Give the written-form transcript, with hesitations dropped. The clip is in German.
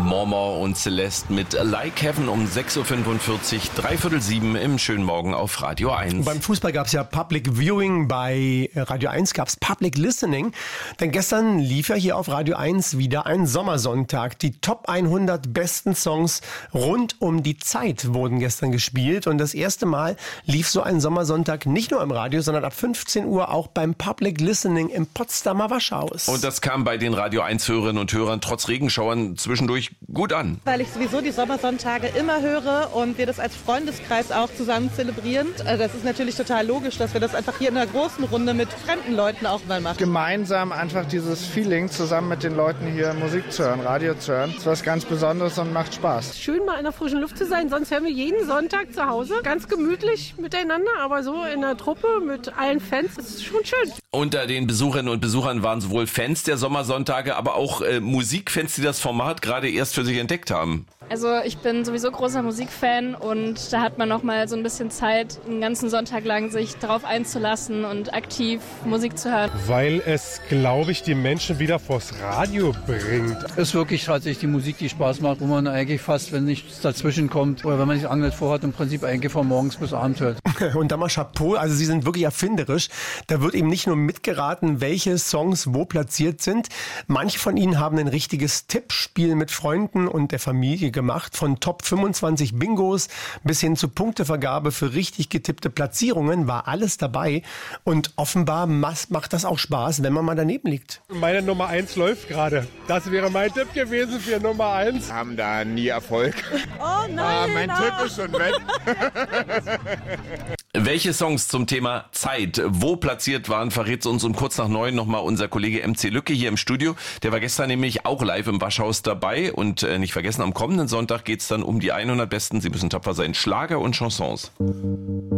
Mormor und Celeste mit Like Heaven um 6.45 Uhr, 6:45 im schönen Morgen auf Radio 1. Beim Fußball gab es ja Public Viewing, bei Radio 1 gab es Public Listening. Denn gestern lief ja hier auf Radio 1 wieder ein Sommersonntag. Die Top 100 besten Songs rund um die Zeit wurden gestern gespielt. Und das erste Mal lief so ein Sommersonntag nicht nur im Radio, sondern ab 15 Uhr auch beim Public Listening im Potsdamer Waschhaus. Und das kam bei den Radio 1-Hörerinnen und Hörern trotz Regenschauern zwischendurch gut an. Weil ich sowieso die Sommersonntage immer höre und wir das als Freundeskreis auch zusammen zelebrieren. Das ist natürlich total logisch, dass wir das einfach hier in einer großen Runde mit fremden Leuten auch mal machen. Gemeinsam einfach dieses Feeling, zusammen mit den Leuten hier Musik zu hören, Radio zu hören, ist was ganz Besonderes und macht Spaß. Schön mal in der frischen Luft zu sein, sonst hören wir jeden Sonntag zu Hause. Ganz gemütlich miteinander, aber so in der Truppe mit allen Fans, das ist schon schön. Unter den Besucherinnen und Besuchern waren sowohl Fans der Sommersonntage, aber auch Musikfans, die das Format gerade erst für sich entdeckt haben. Also ich bin sowieso großer Musikfan und da hat man noch mal so ein bisschen Zeit, einen ganzen Sonntag lang sich darauf einzulassen und aktiv Musik zu hören. Weil es, glaube ich, die Menschen wieder vors Radio bringt. Es ist wirklich tatsächlich die Musik, die Spaß macht, wo man eigentlich fast, wenn nichts dazwischen kommt oder wenn man sich nicht vorhat, im Prinzip eigentlich von morgens bis abends hört. Und da mal Chapeau, also Sie sind wirklich erfinderisch. Da wird eben nicht nur mitgeraten, welche Songs wo platziert sind. Manche von Ihnen haben ein richtiges Tippspiel mit Freunden und der Familie gemacht, von Top 25 Bingos bis hin zu Punktevergabe für richtig getippte Platzierungen war alles dabei. Und offenbar macht das auch Spaß, wenn man mal daneben liegt. Meine Nummer 1 läuft gerade. Das wäre mein Tipp gewesen für Nummer 1. Wir haben da nie Erfolg. Oh nein! Mein Tipp ist schon weg. Welche Songs zum Thema Zeit wo platziert waren, verrät uns um kurz nach 9 nochmal unser Kollege MC Lücke hier im Studio. Der war gestern nämlich auch live im Waschhaus dabei. Und nicht vergessen, am kommenden Sonntag geht's dann um die 100 besten, Sie müssen tapfer sein, Schlager und Chansons.